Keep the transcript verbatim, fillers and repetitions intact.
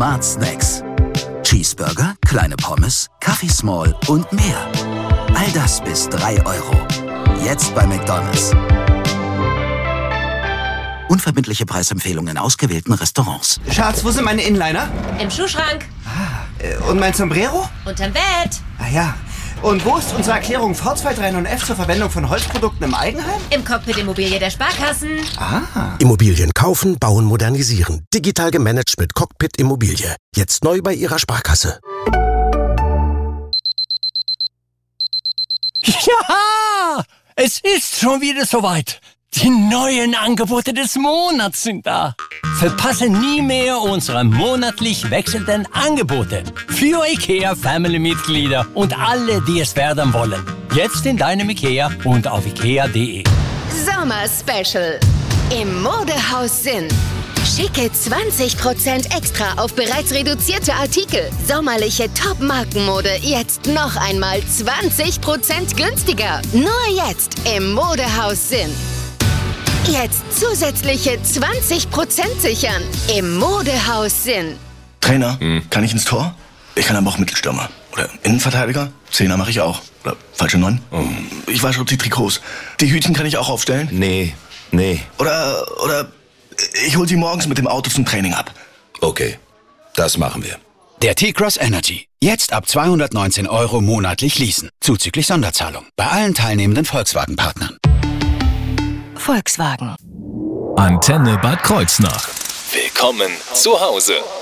Smart Snacks. Cheeseburger, kleine Pommes, Kaffee Small und mehr. All das bis drei Euro. Jetzt bei McDonald's. Unverbindliche Preisempfehlungen in ausgewählten Restaurants. Schatz, wo sind meine Inliner? Im Schuhschrank. Ah, und mein Sombrero? Unterm Bett. Ah ja. Und wo ist unsere Erklärung V zwei drei neun F zur Verwendung von Holzprodukten im Eigenheim? Im Cockpit Immobilie der Sparkassen. Ah. Immobilien kaufen, bauen, modernisieren. Digital gemanagt mit Cockpit Immobilie. Jetzt neu bei Ihrer Sparkasse. Ja, es ist schon wieder soweit. Die neuen Angebote des Monats sind da. Verpasse nie mehr unsere monatlich wechselnden Angebote für IKEA-Family-Mitglieder und alle, die es werden wollen. Jetzt in deinem IKEA und auf ikea punkt de. Sommer-Special. Im Modehaus Sinn. Schicke zwanzig Prozent extra auf bereits reduzierte Artikel. Sommerliche Top-Markenmode jetzt noch einmal zwanzig Prozent günstiger. Nur jetzt im Modehaus Sinn. Jetzt zusätzliche zwanzig Prozent sichern im Modehaus Sinn. Trainer, hm. kann ich ins Tor? Ich kann aber auch Mittelstürmer. Oder Innenverteidiger? Zehner mache ich auch. Oder falsche Neun? Oh. Ich wasche die Trikots. Die Hütchen kann ich auch aufstellen? Nee, nee. Oder, oder ich hol sie morgens mit dem Auto zum Training ab. Okay, das machen wir. Der T-Cross Energy. Jetzt ab zweihundertneunzehn Euro monatlich leasen. Zuzüglich Sonderzahlung. Bei allen teilnehmenden Volkswagen-Partnern. Volkswagen. Antenne Bad Kreuznach. Willkommen zu Hause.